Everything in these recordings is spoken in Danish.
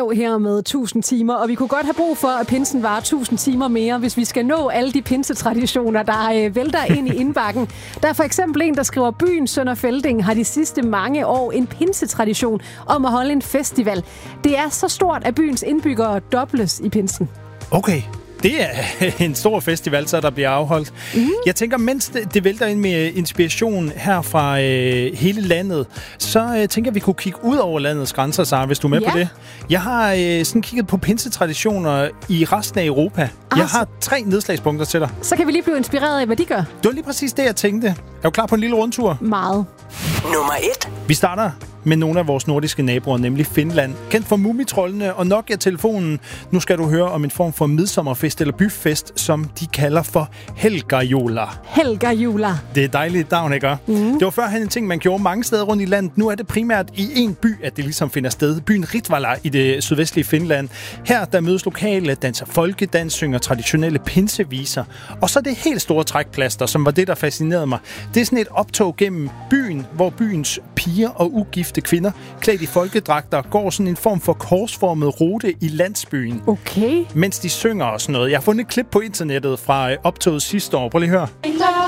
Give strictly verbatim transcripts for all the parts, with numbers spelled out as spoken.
stå her med tusind timer, og vi kunne godt have brug for, at pinsen varer tusind timer mere, hvis vi skal nå alle de pinsetraditioner, der øh, vælter ind i indbakken. Der er for eksempel en, der skriver, byen Sønder Felding har de sidste mange år en pinsetradition om at holde en festival. Det er så stort, at byens indbyggere dobles i pinsen. Okay. Det er en stor festival, så der bliver afholdt. Mm. Jeg tænker, mens det, det vælter ind med inspiration her fra øh, hele landet, så øh, tænker jeg, vi kunne kigge ud over landets grænser, Sara, hvis du er med ja. på det. Jeg har øh, sådan kigget på pinsetraditioner i resten af Europa. Ah, jeg har tre nedslagspunkter til dig. Så kan vi lige blive inspireret af, hvad de gør. Det var lige præcis det, jeg tænkte. Er du klar på en lille rundtur? Meget. Nummer et. Vi starter med nogle af vores nordiske naboer, nemlig Finland. Kendt for Mumitrollene og Nokia-telefonen. Nu skal du høre om en form for midsommerfest eller byfest, som de kalder for Helgajula. Helgajula. Det er et dejligt navn, ikke? Mm. Det var førhen en ting, man gjorde mange steder rundt i landet. Nu er det primært i en by, at det ligesom finder sted. Byen Ritvala i det sydvestlige Finland. Her der mødes lokale, danser folkedans, synger traditionelle pinseviser. Og så det helt store trækplaster, som var det, der fascinerede mig. Det er sådan et optog gennem byen, hvor byens piger og ugifte kvinder, klædt i folkedragter, går sådan en form for korsformet rute i landsbyen. Okay. Mens de synger og sådan noget. Jeg har fundet et klip på internettet fra optoget sidste år. Prøv lige at høre.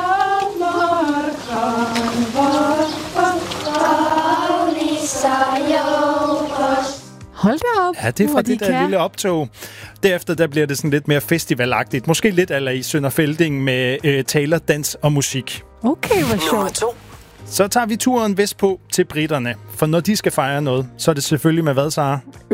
Hold da op. Ja, det er fra de det der kan. lille optog. Derefter der bliver det sådan lidt mere festivalagtigt. Måske lidt eller i Sønder Felding med øh, taler, dans og musik. Okay, hvor Nummer sjovt. to. Så tager vi turen vestpå til britterne. For når de skal fejre noget, så er det selvfølgelig med hvad, Sara?